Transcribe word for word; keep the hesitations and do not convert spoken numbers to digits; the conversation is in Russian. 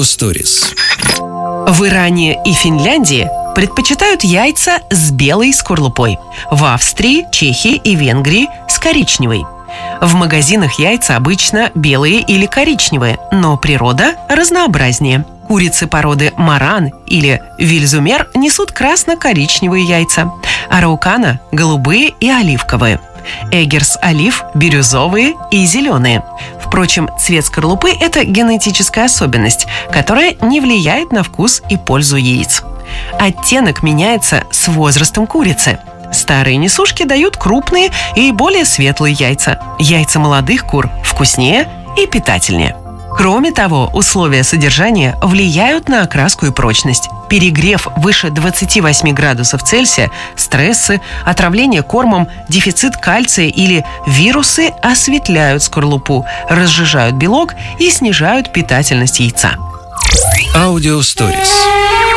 Аудиосторис. В Иране и Финляндии предпочитают яйца с белой скорлупой. В Австрии, Чехии и Венгрии с коричневой. В магазинах яйца обычно белые или коричневые, но природа разнообразнее. Курицы породы маран или вильзумер несут красно-коричневые яйца, араукана – голубые и оливковые. Эггерс олив – бирюзовые и зеленые. Впрочем, цвет скорлупы – это генетическая особенность, которая не влияет на вкус и пользу яиц. Оттенок меняется с возрастом курицы. Старые несушки дают крупные и более светлые яйца. Яйца молодых кур вкуснее и питательнее. Кроме того, условия содержания влияют на окраску и прочность. Перегрев выше двадцати восьми градусов Цельсия, стрессы, отравление кормом, дефицит кальция или вирусы осветляют скорлупу, разжижают белок и снижают питательность яйца. Аудиосторис.